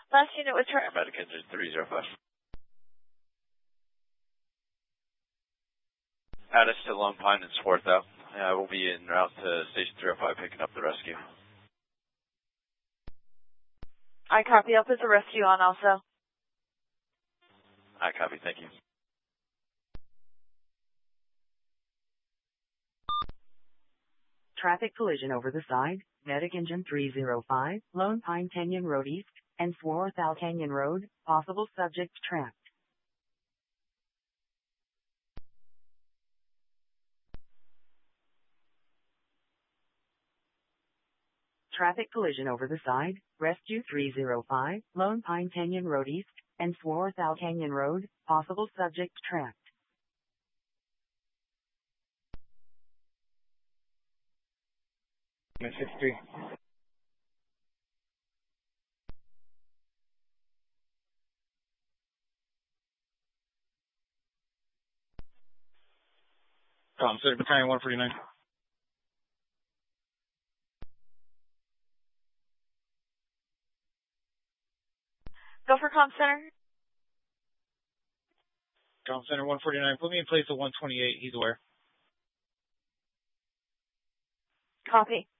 Last unit was turned. Paramedic engine 305. Add us to Lone Pine and Swarthout. We'll be en route to Station 305 picking up the rescue. I copy. I'll put the rescue on also. I copy. Thank you. Traffic collision over the side, Medic engine 305, Lone Pine Canyon Road East, and Swarthout Canyon Road, possible subject trapped. Traffic collision over the side, Rescue 305, Lone Pine Canyon Road East, and Swarthout Canyon Road, possible subject trapped. Miss 63. Center Battalion 149. Go for comm center. Comm Center 149. Put me in place of 128. He's aware. Copy.